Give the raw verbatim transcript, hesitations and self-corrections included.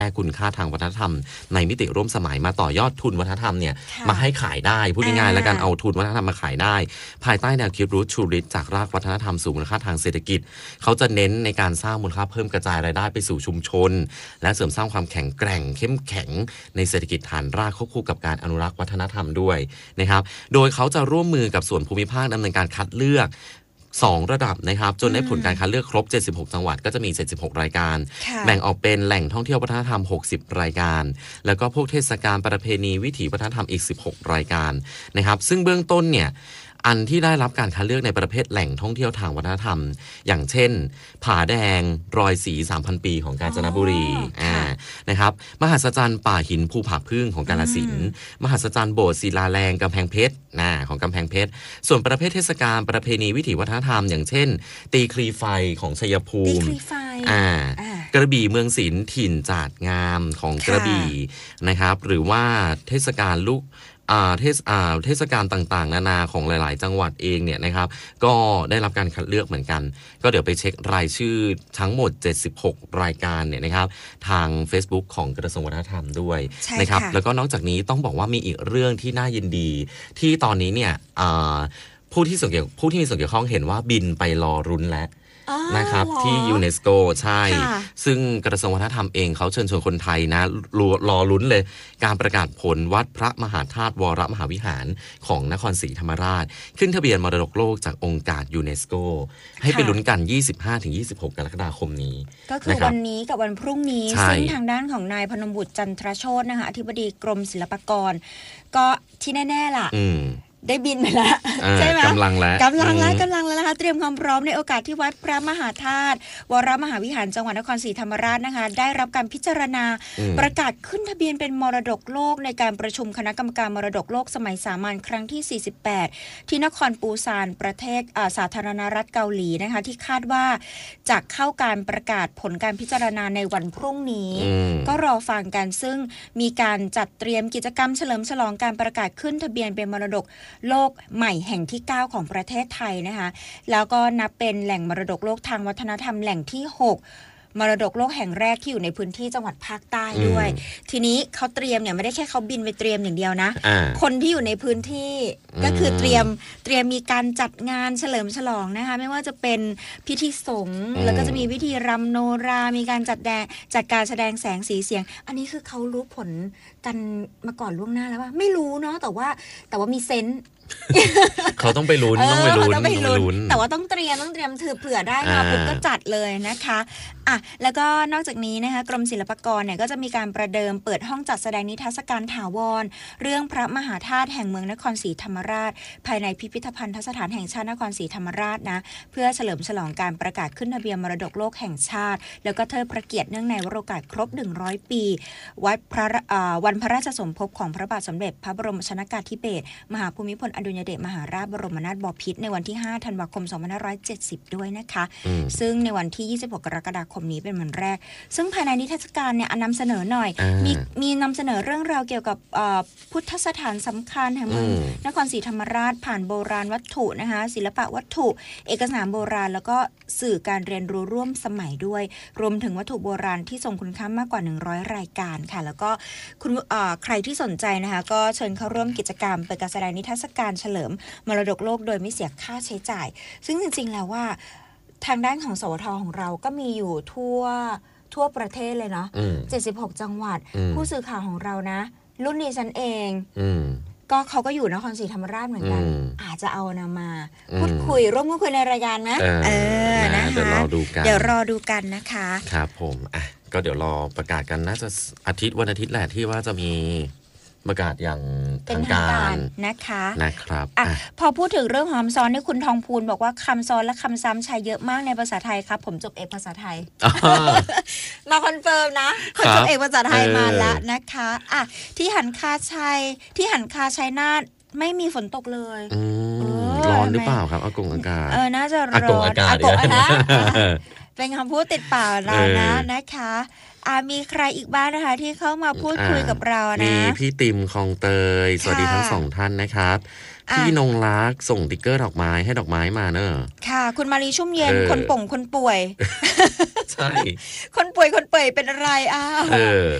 คุณค่าทางวัฒนธรรมในมิติร่วมสมัยมาต่อยอดทุนวัฒนธรรมเนี่ยมาให้ขายได้พูดง่ายๆแล้วกันเอาทุนวัฒนธรรมมาขายได้ภายใต้แนวคิดรูทชูริสจากรากวัฒนธรรมสู่มูลค่าทางเศรษฐกิจเขาจะเน้นในการสร้างมูลค่าเพิ่มกระจายรายได้ไปสู่ชุมชนและเสริมสร้างความแข็งแกร่งเข้มแข็งในเศรษฐกิจฐานรากควบคู่กับการอนุรักษ์วัฒนธรรมด้วยนะครับโดยเขาจะร่วมมือกับส่วนภูมิภาคดำเนินการคัดเลือกสองระดับนะครับจนได้ผลการคัดเลือกครบเจ็ดสิบหกจังหวัดก็จะมีเจ็ดสิบหกรายการแบ่งออกเป็นแหล่งท่องเที่ยววัฒนธรรมหกสิบรายการแล้วก็พวกเทศกาลประเพณีวิถีวัฒนธรรมอีกสิบหกรายการนะครับซึ่งเบื้องต้นเนี่ยอันที่ได้รับการคัดเลือกในประเภทแหล่งท่องเที่ยวทางวัฒนธรรมอย่างเช่นผาแดงรอยสี สามพัน ปีของกาญจนบุรีอ่านะครับมหัศจรรย์ป่าหินภูผาพึ่งของกาฬสินธุ์มหัศจรรย์โบสถ์ศิลาแรงกำแพงเพชรนะของกำแพงเพชรส่วนประเภทเทศกาลประเพณีวิถีวัฒนธรรมอย่างเช่นตีคลีไฟของชัยภูมิอ่ากระบี่เมืองศิลป์ถิ่นจาดงามของกระบี่นะครับหรือว่าเทศกาลลูกเทศเทศกาลต่างๆนานาของหลายๆจังหวัดเองเนี่ยนะครับก็ได้รับการคัดเลือกเหมือนกันก็เดี๋ยวไปเช็ครายชื่อทั้งหมดเจ็ดสิบหกรายการเนี่ยนะครับทาง Facebook ของกระทรวงวัฒนธรรมด้วยนะครับแล้วก็นอกจากนี้ต้องบอกว่ามีอีกเรื่องที่น่ายินดีที่ตอนนี้เนี่ยผู้ที่ส่วนเกี่ยวผู้ที่มีส่วนเกี่ยวข้องเห็นว่าบินไปรอรุ้นแล้วนะครับที่ยูเนสโกใช่ซึ่งกระทรวงวัฒนธรรมเองเขาเชิญชวนคนไทยนะรอรอลุ้นเลยการประกาศผลวัดพระมหาธาตุวรมหาวิหารของนครศรีธรรมราชขึ้นทะเบียนมรดกโลกจากองค์การยูเนสโกให้ไปลุ้นกัน ยี่สิบห้าถึงยี่สิบหก กรกฎาคมนี้ก็คือวันนี้กับวันพรุ่งนี้ซึ่งทางด้านของนายพนมบุตรจันทรโชตินะคะอธิบดีกรมศิลปากรก็ที่แน่ๆล่ะได้บินไปแล้วใช่ไหมกำลังแล้วกำลังแล้วกำลังแล้วนะคะเตรียมความพร้อมในโอกาสที่วัดพระมหาธาตุวรมหาวิหารจังหวัดนครศรีธรรมราชนะคะได้รับการพิจารณาประกาศขึ้นทะเบียนเป็นมรดกโลกในการประชุมคณะกรรมการมรดกโลกสมัยสามัญครั้งที่สี่สิบแปดที่นครปูซานประเทศสาธารณรัฐเกาหลีนะคะที่คาดว่าจะเข้าการประกาศผลการพิจารณาในวันพรุ่งนี้ก็รอฟังกันซึ่งมีการจัดเตรียมกิจกรรมเฉลิมฉลองการประกาศขึ้นทะเบียนเป็นมรดกโลกใหม่แห่งที่เก้าของประเทศไทยนะคะแล้วก็นับเป็นแหล่งมรดกโลกทางวัฒนธรรมแหล่งที่หกมรดกโลกแห่งแรกที่อยู่ในพื้นที่จังหวัดภาคใต้ด้วยทีนี้เขาเตรียมเนี่ยไม่ได้แค่เขาบินไปเตรียมอย่างเดียวนะคนที่อยู่ในพื้นที่ก็คือเตรียมเตรียมมีการจัดงานเฉลิมฉลองนะคะไม่ว่าจะเป็นพิธีสงฆ์แล้วก็จะมีพิธีรำโนรามีการจัดแดงจัดการแสดงแสงสีเสียงอันนี้คือเขารู้ผลกันมาก่อนล่วงหน้าแล้วว่าไม่รู้เนาะแต่ว่าแต่ว่ามีเซนส์เขาต้องไปลุ้นต้องไปลุ้นต้องไปลุ้นแต่ว่าต้องเตรียมต้องเตรียมถือเผื่อได้มาปุ๊บก็จัดเลยนะคะอ่ะแล้วก็นอกจากนี้นะคะกรมศิลปากรเนี่ยก็จะมีการประเดิมเปิดห้องจัดแสดงนิทรรศการถาวรเรื่องพระมหาธาตุแห่งเมืองนครศรีธรรมราชภายในพิพิธภัณฑสถานแห่งชาตินครศรีธรรมราชนะเพื่อเฉลิมฉลองการประกาศขึ้นทะเบียนมรดกโลกแห่งชาติแล้วก็เทิดพระเกียรติเนื่องในวโรกาสครบหนึ่งร้อยปีวัดพระวันพระราชสมภพของพระบาทสมเด็จพระบรมชนกาธิเบศรมหาภูมิพลอดุลยเดชมหาราชบรมนาถบพิตรในวันที่ห้าธันวาคมสองพันห้าร้อยเจ็ดสิบด้วยนะคะซึ่งในวันที่ยี่สิบหกกรกฎาคมนี้เป็นวันแรกซึ่งภายในนิทรรศการเนี่ยนำเสนอหน่อยมีมีนำเสนอเรื่องราวเกี่ยวกับพุทธสถานสำคัญแห่งเมืองนครศรีธรรมราชผ่านโบราณวัตถุนะคะศิลปะวัตถุเอกสารโบราณแล้วก็สื่อการเรียนรู้ร่วมสมัยด้วยรวมถึงวัตถุโบราณที่ทรงคุณค่ามากกว่าหนึ่งร้อยรายการค่ะแล้วก็คุณใครที่สนใจนะคะก็เชิญเข้าร่วมกิจกรรมเปิดการแสดงนิทรรศการเฉลิมมรดกโลกโดยไม่เสียค่าใช้จ่ายซึ่งจริงๆแล้วว่าทางด้านของสวทของเราก็มีอยู่ทั่วทั่วประเทศเลยเนาะเจ็ดสิบหกจังหวัดผู้สื่อข่าวของเรานะรุ่นนี้ฉันเองก็เขาก็อยู่นครศรีธรรมราชเหมือนกันอาจจะเอานะมาพูดคุยร่วมพูดคุยในรายการนะเออนะคะเดี๋ยวรอดูกันเดี๋ยวรอดูกันนะคะครับผมอ่ะก็เดี๋ยวรอประกาศกันน่าจะอาทิตย์วันอาทิตย์แหละที่ว่าจะมีประกาศอย่างทางการนะคะนะครับอ่ะพอพูดถึงเรื่องคำซ้อนนี่คุณทองพูนบอกว่าคำซ้อนและคำซ้ำใช้เยอะมากในภาษาไทยครับผมจบเอกภาษาไทยมาคอนเฟิร์มนะคนจบเอกภาษาไทยมาแล้วนะคะอ่ะที่หันคาชัยที่หันคาชัยนาทไม่มีฝนตกเลยร้อนหรือเปล่าครับอากงอากาศเออน่าจะร้อนอากงอากาศนะเป็นคำพูดติดปากเรานะนะคะอ่ามีใครอีกบ้างนะคะที่เข้ามาพูดคุยกับเรานะมีพี่ติมคลองเตยสวัสดีทั้งสองท่านนะครับพี่นงรักส่งติ๊กเกอร์ดอกไม้ให้ดอกไม้มาเนอะค่ะ คุณมารีชุ่มเย็นเออคนป่งคนป่วยใช่คนป่วยคนเปื่อยเป็นอะไรอ้าวเออ